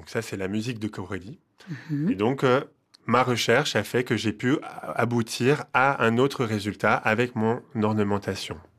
Donc ça, c'est la musique de Corelli. Et Mhm. donc, ma recherche a fait que j'ai pu aboutir à un autre résultat avec mon ornementation.